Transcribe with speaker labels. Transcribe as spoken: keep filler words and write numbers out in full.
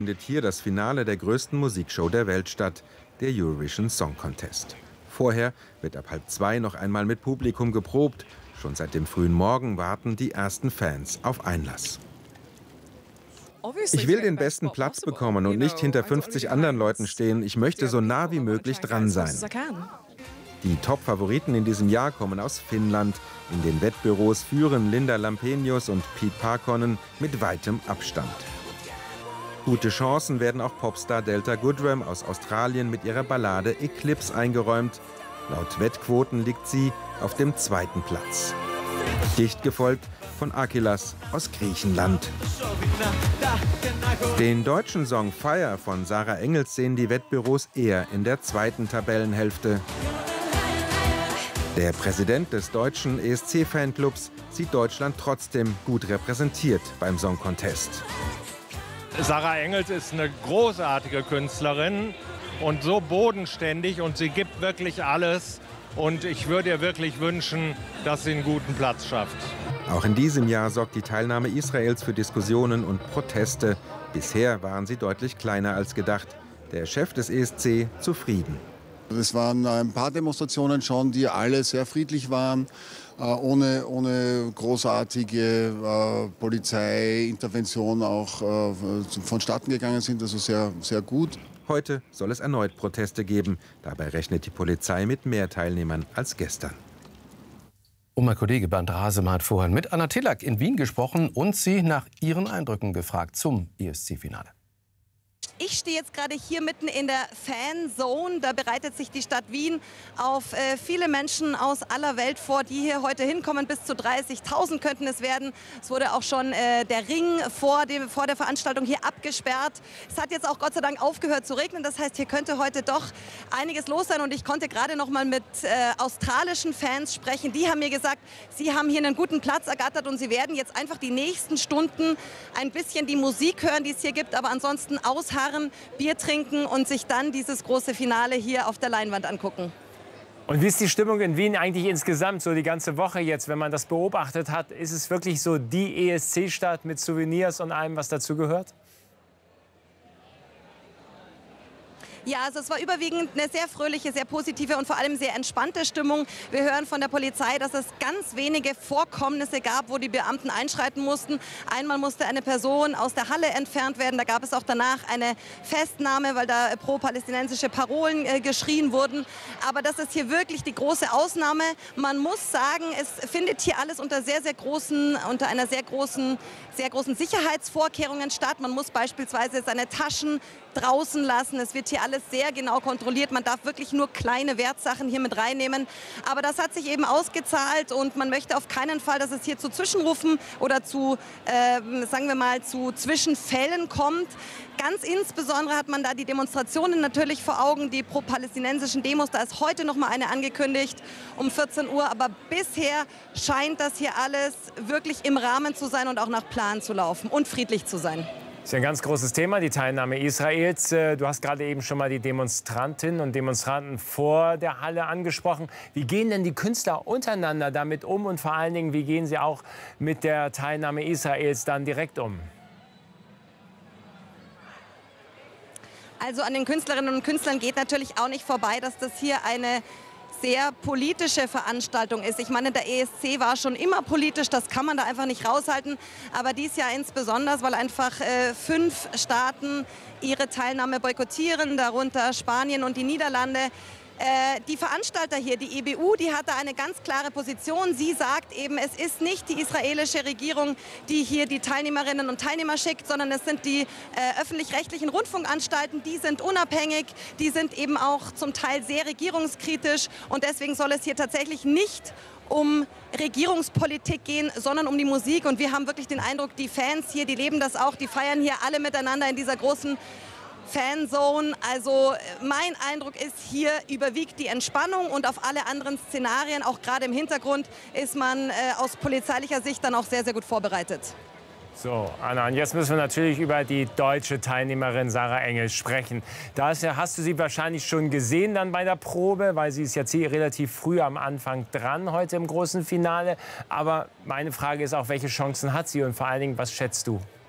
Speaker 1: Findet hier das Finale der größten Musikshow der Welt statt, der Eurovision Song Contest. Vorher wird ab halb zwei noch einmal mit Publikum geprobt. Schon seit dem frühen Morgen warten die ersten Fans auf Einlass. Ich will den besten Platz bekommen und nicht hinter fünfzig anderen Leuten stehen. Ich möchte so nah wie möglich dran sein. Die Top-Favoriten in diesem Jahr kommen aus Finnland. In den Wettbüros führen Linda Lampenius und Pete Parkonen mit weitem Abstand. Gute Chancen werden auch Popstar Delta Goodrem aus Australien mit ihrer Ballade Eclipse eingeräumt. Laut Wettquoten liegt sie auf dem zweiten Platz. Dicht gefolgt von Akilas aus Griechenland. Den deutschen Song Fire von Sarah Engels sehen die Wettbüros eher in der zweiten Tabellenhälfte. Der Präsident des deutschen E S C-Fanclubs sieht Deutschland trotzdem gut repräsentiert beim Song Contest.
Speaker 2: Sarah Engels ist eine großartige Künstlerin und so bodenständig und sie gibt wirklich alles. Und ich würde ihr wirklich wünschen, dass sie einen guten Platz schafft.
Speaker 1: Auch in diesem Jahr sorgt die Teilnahme Israels für Diskussionen und Proteste. Bisher waren sie deutlich kleiner als gedacht. Der Chef des E S C zufrieden.
Speaker 3: Es waren ein paar Demonstrationen schon, die alle sehr friedlich waren, ohne, ohne großartige äh, Polizeiintervention auch äh, vonstatten gegangen sind, also sehr, sehr gut.
Speaker 1: Heute soll es erneut Proteste geben. Dabei rechnet die Polizei mit mehr Teilnehmern als gestern.
Speaker 4: Und mein Kollege Bernd Rasemann hat vorhin mit Anna Tillack in Wien gesprochen und sie nach ihren Eindrücken gefragt zum E S C-Finale.
Speaker 5: Ich stehe jetzt gerade hier mitten in der Fanzone. Da bereitet sich die Stadt Wien auf äh, viele Menschen aus aller Welt vor, die hier heute hinkommen. Bis zu dreißigtausend könnten es werden. Es wurde auch schon äh, der Ring vor, dem, vor der Veranstaltung hier abgesperrt. Es hat jetzt auch Gott sei Dank aufgehört zu regnen. Das heißt, hier könnte heute doch einiges los sein. Und ich konnte gerade noch mal mit äh, australischen Fans sprechen. Die haben mir gesagt, sie haben hier einen guten Platz ergattert und sie werden jetzt einfach die nächsten Stunden ein bisschen die Musik hören, die es hier gibt, aber ansonsten ausharren, Bier trinken und sich dann dieses große Finale hier auf der Leinwand angucken.
Speaker 6: Und wie ist die Stimmung in Wien eigentlich insgesamt, so die ganze Woche jetzt, wenn man das beobachtet hat? Ist es wirklich so die E S C-Stadt mit Souvenirs und allem, was dazu gehört?
Speaker 5: Ja, also es war überwiegend eine sehr fröhliche, sehr positive und vor allem sehr entspannte Stimmung. Wir hören von der Polizei, dass es ganz wenige Vorkommnisse gab, wo die Beamten einschreiten mussten. Einmal musste eine Person aus der Halle entfernt werden. Da gab es auch danach eine Festnahme, weil da pro-palästinensische Parolen äh, geschrien wurden. Aber das ist hier wirklich die große Ausnahme. Man muss sagen, es findet hier alles unter sehr, sehr großen, unter einer sehr großen, sehr großen Sicherheitsvorkehrungen statt. Man muss beispielsweise seine Taschen draußen lassen. Es wird hier alles sehr genau kontrolliert. Man darf wirklich nur kleine Wertsachen hier mit reinnehmen. Aber das hat sich eben ausgezahlt und man möchte auf keinen Fall, dass es hier zu Zwischenrufen oder zu, äh, sagen wir mal, zu Zwischenfällen kommt. Ganz insbesondere hat man da die Demonstrationen natürlich vor Augen, die pro-palästinensischen Demos. Da ist heute noch mal eine angekündigt um vierzehn Uhr. Aber bisher scheint das hier alles wirklich im Rahmen zu sein und auch nach Plan zu laufen und friedlich zu sein.
Speaker 6: Das ist ein ganz großes Thema, die Teilnahme Israels. Du hast gerade eben schon mal die Demonstrantinnen und Demonstranten vor der Halle angesprochen. Wie gehen denn die Künstler untereinander damit um und vor allen Dingen, wie gehen sie auch mit der Teilnahme Israels dann direkt um?
Speaker 5: Also an den Künstlerinnen und Künstlern geht natürlich auch nicht vorbei, dass das hier eine sehr politische Veranstaltung ist. Ich meine, der E S C war schon immer politisch, das kann man da einfach nicht raushalten. Aber dies Jahr insbesondere, weil einfach äh, fünf Staaten ihre Teilnahme boykottieren, darunter Spanien und die Niederlande. Äh, die Veranstalter hier, die E B U, die hat da eine ganz klare Position. Sie sagt eben, es ist nicht die israelische Regierung, die hier die Teilnehmerinnen und Teilnehmer schickt, sondern es sind die äh, öffentlich-rechtlichen Rundfunkanstalten, die sind unabhängig, die sind eben auch zum Teil sehr regierungskritisch und deswegen soll es hier tatsächlich nicht um Regierungspolitik gehen, sondern um die Musik. Und wir haben wirklich den Eindruck, die Fans hier, die leben das auch, die feiern hier alle miteinander in dieser großen Fanzone. Also mein Eindruck ist, hier überwiegt die Entspannung und auf alle anderen Szenarien, auch gerade im Hintergrund, ist man äh, aus polizeilicher Sicht dann auch sehr, sehr gut vorbereitet.
Speaker 6: So, Anna, und jetzt müssen wir natürlich über die deutsche Teilnehmerin Sarah Engels sprechen. Da ist ja, hast du sie wahrscheinlich schon gesehen dann bei der Probe, weil sie ist jetzt hier relativ früh am Anfang dran, heute im großen Finale. Aber meine Frage ist auch, welche Chancen hat sie und vor allen Dingen, was schätzt du?